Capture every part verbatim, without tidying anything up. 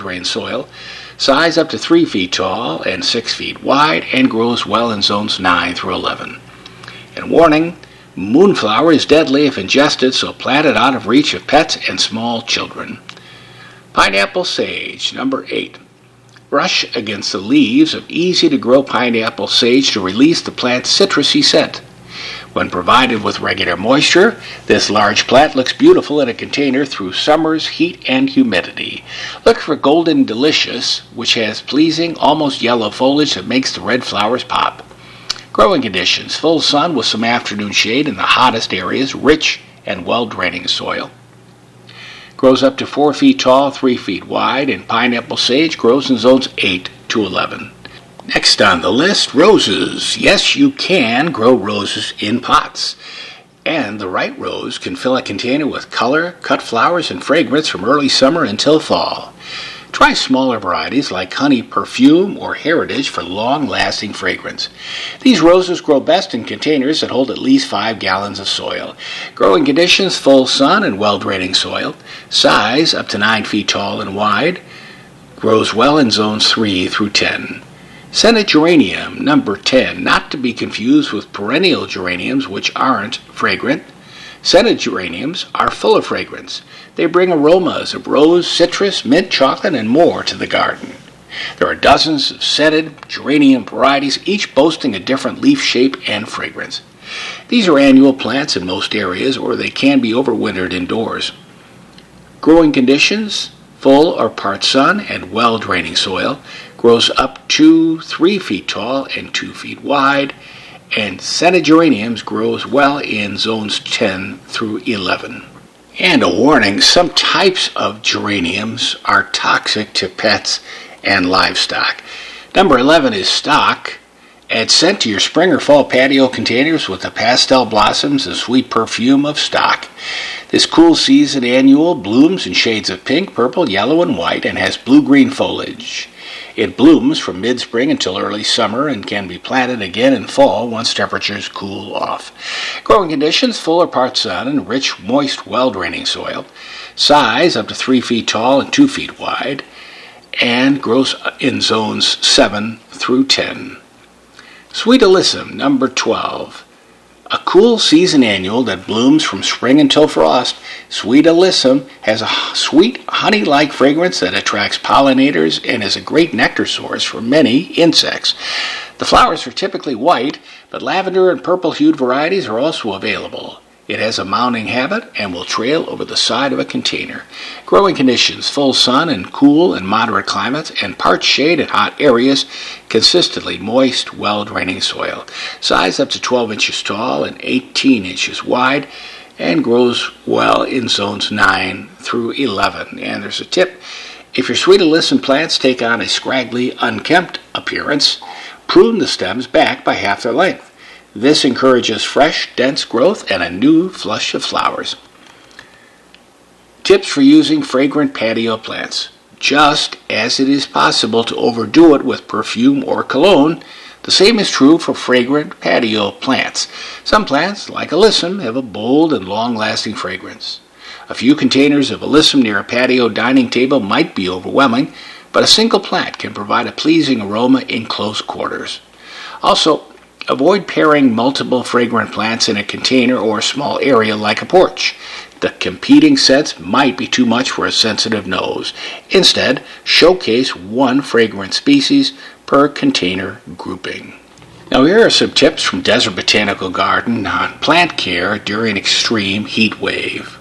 well-drained soil. Size up to three feet tall and six feet wide, and grows well in zones nine through eleven. And warning, moonflower is deadly if ingested, so plant it out of reach of pets and small children. Pineapple sage, number eight. Brush against the leaves of easy-to-grow pineapple sage to release the plant's citrusy scent. When provided with regular moisture, this large plant looks beautiful in a container through summer's heat and humidity. Look for Golden Delicious, which has pleasing, almost yellow foliage that makes the red flowers pop. Growing conditions: full sun with some afternoon shade in the hottest areas, rich and well-draining soil. Grows up to four feet tall, three feet wide, and pineapple sage grows in zones eight to eleven. Next on the list, roses. Yes, you can grow roses in pots. And the right rose can fill a container with color, cut flowers, and fragrance from early summer until fall. Try smaller varieties like Honey Perfume or Heritage for long-lasting fragrance. These roses grow best in containers that hold at least five gallons of soil. Growing conditions: full sun and well-draining soil. Size up to nine feet tall and wide. Grows well in zones three through ten. Scented geranium, number ten, not to be confused with perennial geraniums, which aren't fragrant. Scented geraniums are full of fragrance. They bring aromas of rose, citrus, mint, chocolate, and more to the garden. There are dozens of scented geranium varieties, each boasting a different leaf shape and fragrance. These are annual plants in most areas, or they can be overwintered indoors. Growing conditions: full or part sun and well-draining soil. Grows up to three feet tall and two feet wide, and scented geraniums grows well in zones ten through eleven. And a warning, some types of geraniums are toxic to pets and livestock. Number eleven is stock. Add scent to your spring or fall patio containers with the pastel blossoms and sweet perfume of stock. This cool season annual blooms in shades of pink, purple, yellow, and white, and has blue-green foliage. It blooms from mid-spring until early summer and can be planted again in fall once temperatures cool off. Growing conditions: full or part sun and rich, moist, well-draining soil. Size up to three feet tall and two feet wide, and grows in zones seven through ten. Sweet Alyssum, number twelve. A cool season annual that blooms from spring until frost, Sweet Alyssum has a sweet honey-like fragrance that attracts pollinators and is a great nectar source for many insects. The flowers are typically white, but lavender and purple-hued varieties are also available. It has a mounding habit and will trail over the side of a container. Growing conditions: full sun and cool and moderate climates, and part shade in hot areas, consistently moist, well-draining soil. Size up to twelve inches tall and eighteen inches wide, and grows well in zones nine through eleven. And there's a tip: if your Sweet Alyssum plants take on a scraggly, unkempt appearance, prune the stems back by half their length. This encourages fresh, dense growth and a new flush of flowers. Tips for using fragrant patio plants. Just as it is possible to overdo it with perfume or cologne, the same is true for fragrant patio plants. Some plants, like Alyssum, have a bold and long-lasting fragrance. A few containers of Alyssum near a patio dining table might be overwhelming, but a single plant can provide a pleasing aroma in close quarters. Also, avoid pairing multiple fragrant plants in a container or small area like a porch. The competing scents might be too much for a sensitive nose. Instead, showcase one fragrant species per container grouping. Now here are some tips from Desert Botanical Garden on plant care during extreme heat wave.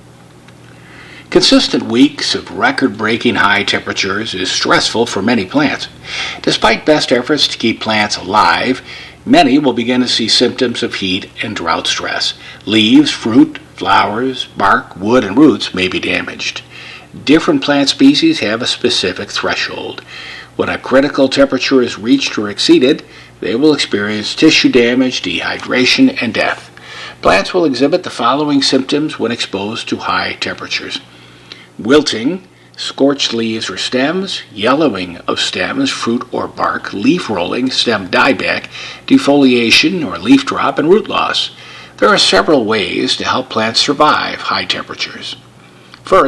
Consistent weeks of record-breaking high temperatures is stressful for many plants. Despite best efforts to keep plants alive, many will begin to see symptoms of heat and drought stress. Leaves, fruit, flowers, bark, wood, and roots may be damaged. Different plant species have a specific threshold. When a critical temperature is reached or exceeded, they will experience tissue damage, dehydration, and death. Plants will exhibit the following symptoms when exposed to high temperatures: wilting, scorched leaves or stems, yellowing of stems, fruit or bark, leaf rolling, stem dieback, defoliation or leaf drop, and root loss. There are several ways to help plants survive high temperatures. First,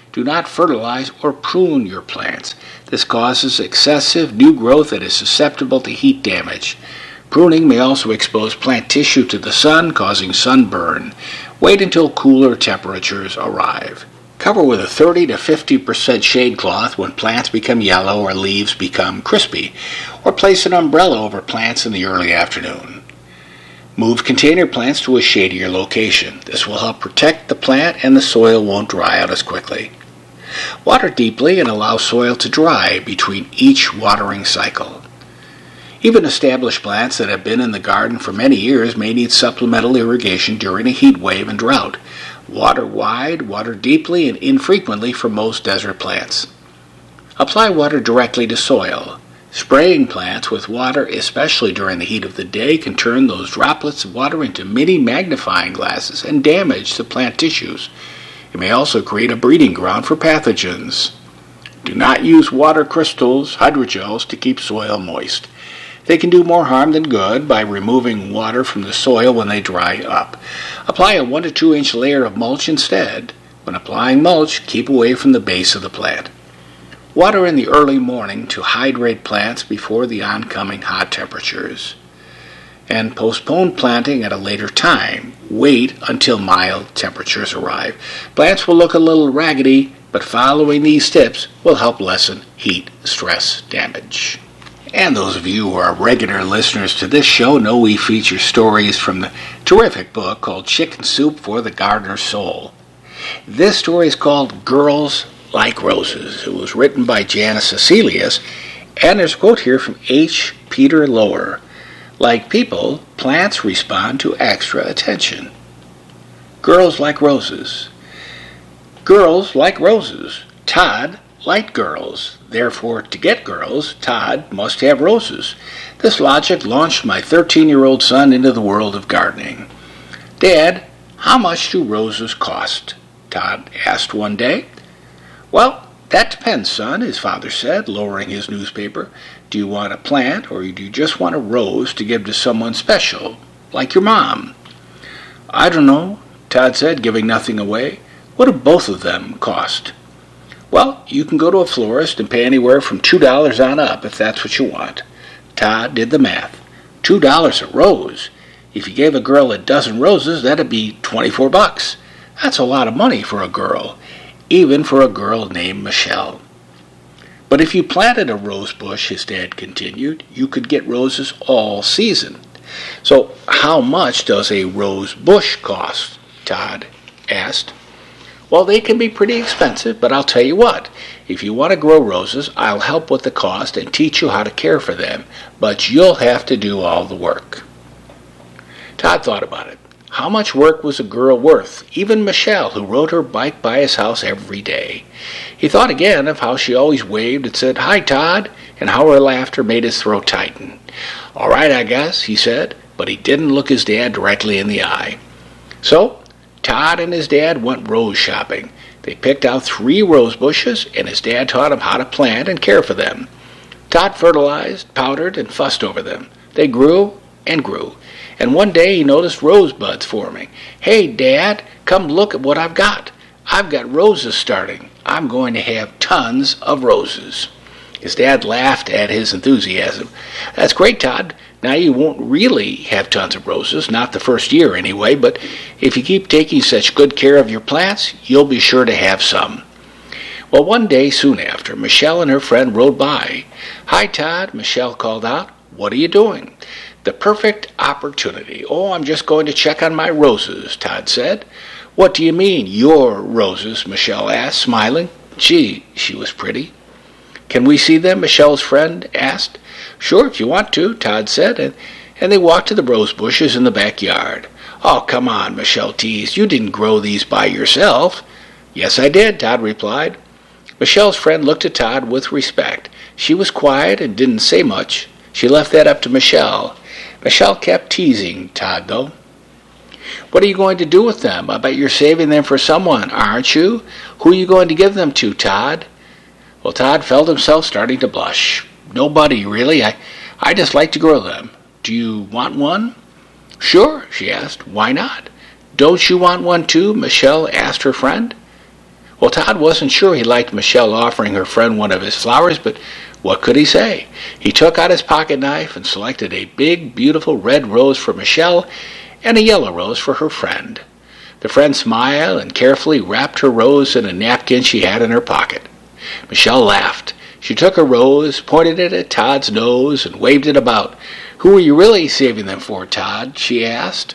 Do not fertilize or prune your plants. This causes excessive new growth that is susceptible to heat damage. Pruning may also expose plant tissue to the sun, causing sunburn. Wait until cooler temperatures arrive. Cover with a thirty to fifty percent shade cloth when plants become yellow or leaves become crispy, or place an umbrella over plants in the early afternoon. Move container plants to a shadier location. This will help protect the plant and the soil won't dry out as quickly. Water deeply and allow soil to dry between each watering cycle. Even established plants that have been in the garden for many years may need supplemental irrigation during a heat wave and drought. Water wide, water deeply, and infrequently for most desert plants. Apply water directly to soil. Spraying plants with water, especially during the heat of the day, can turn those droplets of water into mini magnifying glasses and damage the plant tissues. It may also create a breeding ground for pathogens. Do not use water crystals, hydrogels, to keep soil moist. They can do more harm than good by removing water from the soil when they dry up. Apply a one to two inch layer of mulch instead. When applying mulch, keep away from the base of the plant. Water in the early morning to hydrate plants before the oncoming hot temperatures. And postpone planting at a later time. Wait until mild temperatures arrive. Plants will look a little raggedy, but following these tips will help lessen heat stress damage. And those of you who are regular listeners to this show know we feature stories from the terrific book called Chicken Soup for the Gardener's Soul. This story is called Girls Like Roses. It was written by Janice Cecilius, and there's a quote here from H. Peter Lower. Like people, plants respond to extra attention. Girls like roses. Girls like roses. Todd liked girls. Therefore, to get girls, Todd must have roses. This logic launched my thirteen-year-old son into the world of gardening. Dad, how much do roses cost? Todd asked one day. Well, that depends, son, his father said, lowering his newspaper. Do you want a plant, or do you just want a rose to give to someone special, like your mom? I don't know, Todd said, giving nothing away. What do both of them cost? Well, you can go to a florist and pay anywhere from two dollars on up if that's what you want. Todd did the math. two dollars a rose. If you gave a girl a dozen roses, that'd be twenty-four bucks. That's a lot of money for a girl, even for a girl named Michelle. But if you planted a rose bush, his dad continued, you could get roses all season. So how much does a rose bush cost? Todd asked. Well, they can be pretty expensive, but I'll tell you what. If you want to grow roses, I'll help with the cost and teach you how to care for them, but you'll have to do all the work. Todd thought about it. How much work was a girl worth, even Michelle, who rode her bike by his house every day? He thought again of how she always waved and said, "Hi, Todd," and how her laughter made his throat tighten. "All right, I guess," he said, but he didn't look his dad directly in the eye. So, Todd and his dad went rose shopping. They picked out three rose bushes, and his dad taught him how to plant and care for them. Todd fertilized, powdered, and fussed over them. They grew and grew, and one day he noticed rosebuds forming. "Hey, Dad, come look at what I've got. I've got roses starting. I'm going to have tons of roses." His dad laughed at his enthusiasm. "That's great, Todd. Now you won't really have tons of roses, not the first year anyway, but if you keep taking such good care of your plants, you'll be sure to have some." Well, one day soon after, Michelle and her friend rode by. "Hi, Todd," Michelle called out. "What are you doing?" "The perfect opportunity. Oh, I'm just going to check on my roses," Todd said. "What do you mean, your roses?" Michelle asked, smiling. Gee, she was pretty. "Can we see them?" Michelle's friend asked. "Sure, if you want to," Todd said, and, and they walked to the rose bushes in the backyard. "Oh, come on," Michelle teased. "You didn't grow these by yourself." "Yes, I did," Todd replied. Michelle's friend looked at Todd with respect. She was quiet and didn't say much. She left that up to Michelle. Michelle kept teasing Todd, though. "What are you going to do with them? I bet you're saving them for someone, aren't you? Who are you going to give them to, Todd?" Well, Todd felt himself starting to blush. "Nobody, really. I, I just like to grow them. Do you want one?" "Sure," she asked. "Why not?" "Don't you want one too?" Michelle asked her friend. Well, Todd wasn't sure he liked Michelle offering her friend one of his flowers, but what could he say? He took out his pocket knife and selected a big, beautiful red rose for Michelle and a yellow rose for her friend. The friend smiled and carefully wrapped her rose in a napkin she had in her pocket. Michelle laughed. She took a rose, pointed it at Todd's nose, and waved it about. "Who are you really saving them for, Todd?" she asked.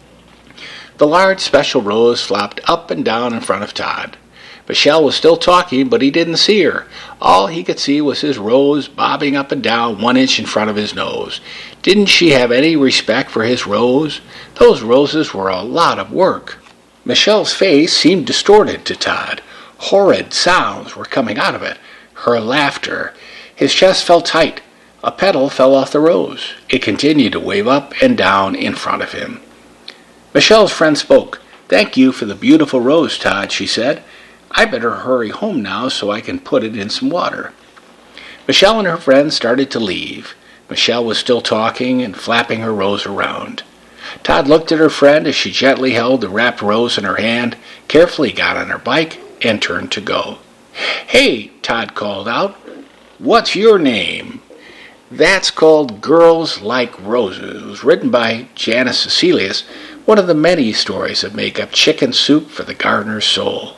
The large special rose flopped up and down in front of Todd. Michelle was still talking, but he didn't see her. All he could see was his rose bobbing up and down one inch in front of his nose. Didn't she have any respect for his rose? Those roses were a lot of work. Michelle's face seemed distorted to Todd. Horrid sounds were coming out of it. Her laughter. His chest felt tight. A petal fell off the rose. It continued to wave up and down in front of him. Michelle's friend spoke. "Thank you for the beautiful rose, Todd," she said. "I better hurry home now so I can put it in some water." Michelle and her friend started to leave. Michelle was still talking and flapping her rose around. Todd looked at her friend as she gently held the wrapped rose in her hand, carefully got on her bike, and turned to go. "Hey," Todd called out, "what's your name?" That's called Girls Like Roses. It was written by Janice Cecilius, one of the many stories that make up Chicken Soup for the Gardener's Soul.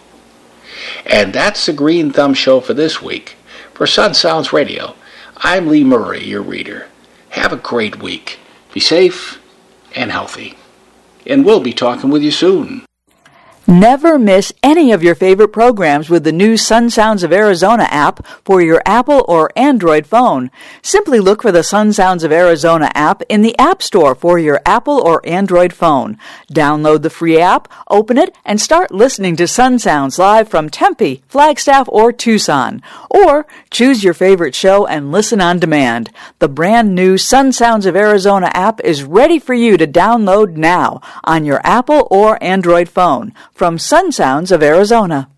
And that's the Green Thumb Show for this week. For Sun Sounds Radio, I'm Lee Murray, your reader. Have a great week. Be safe and healthy. And we'll be talking with you soon. Never miss any of your favorite programs with the new Sun Sounds of Arizona app for your Apple or Android phone. Simply look for the Sun Sounds of Arizona app in the App Store for your Apple or Android phone. Download the free app, open it, and start listening to Sun Sounds live from Tempe, Flagstaff, or Tucson. Or choose your favorite show and listen on demand. The brand new Sun Sounds of Arizona app is ready for you to download now on your Apple or Android phone. From Sun Sounds of Arizona.